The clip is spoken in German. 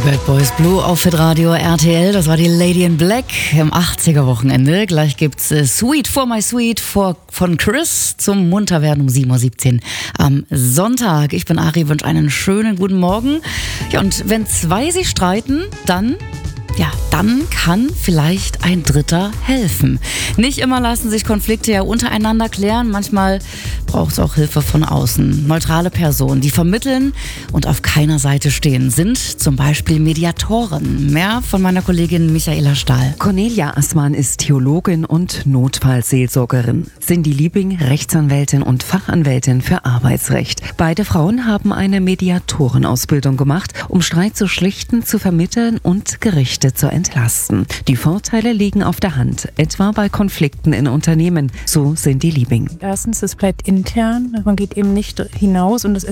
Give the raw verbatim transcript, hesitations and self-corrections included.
Bad Boys Blue auf Hitradio R T L. Das war die Lady in Black im achtziger-Wochenende. Gleich gibt's äh, Sweet for My Sweet for, von Chris zum Munterwerden um sieben Uhr siebzehn am Sonntag. Ich bin Ari, wünsche einen schönen guten Morgen. Ja, und wenn zwei sich streiten, dann... Ja, dann kann vielleicht ein Dritter helfen. Nicht immer lassen sich Konflikte ja untereinander klären. Manchmal braucht es auch Hilfe von außen. Neutrale Personen, die vermitteln und auf keiner Seite stehen, sind zum Beispiel Mediatoren. Mehr von meiner Kollegin Michaela Stahl. Cornelia Assmann ist Theologin und Notfallseelsorgerin. Cindy Liebing, Rechtsanwältin und Fachanwältin für Arbeitsrecht. Beide Frauen haben eine Mediatorenausbildung gemacht, um Streit zu schlichten, zu vermitteln und Gerichte zu entlasten. Die Vorteile liegen auf der Hand, etwa bei Konflikten in Unternehmen, so Cindy Liebing. Erstens, es bleibt intern, man geht eben nicht hinaus und es